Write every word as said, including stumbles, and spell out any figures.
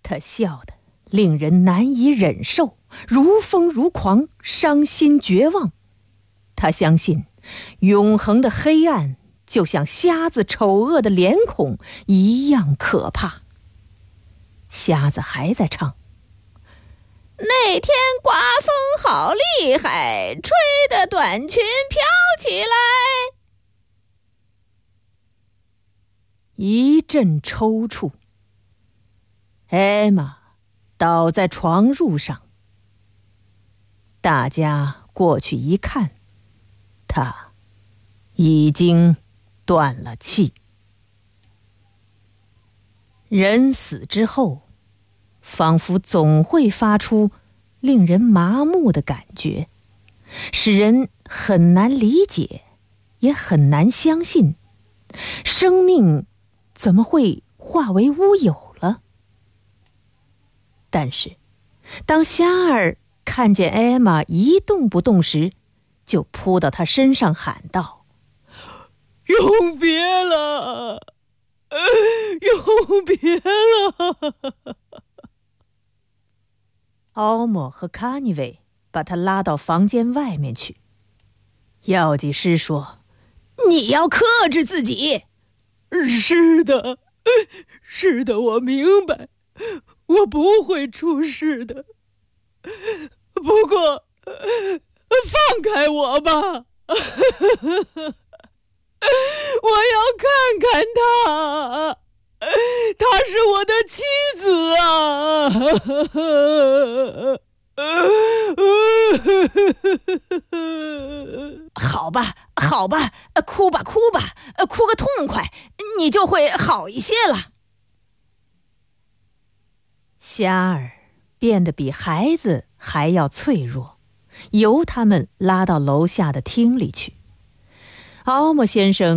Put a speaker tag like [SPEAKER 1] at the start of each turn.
[SPEAKER 1] 他笑得令人难以忍受，如疯如狂，伤心绝望。他相信永恒的黑暗就像瞎子丑恶的脸孔一样可怕。瞎子还在唱：
[SPEAKER 2] 那天刮风好厉害，吹得短裙飘起来。
[SPEAKER 1] 一阵抽搐，艾玛倒在床褥上。大家过去一看，他已经断了气。人死之后，仿佛总会发出令人麻木的感觉，使人很难理解，也很难相信，生命怎么会化为乌有了？但是，当虾儿看见艾玛一动不动时，就扑到她身上喊道：永别了，永别了。奥莫和卡尼维把他拉到房间外面去。药剂师说：你要克制自己。是的，是的，我明白，我不会出事的。不过，放开我吧，我要看看他，她是我的妻子啊！好吧，好吧，哭吧，哭吧，哭个痛快，你就会好一些了。虾儿变得比孩子还要脆弱，由他们拉到楼下的厅里去。奥莫先生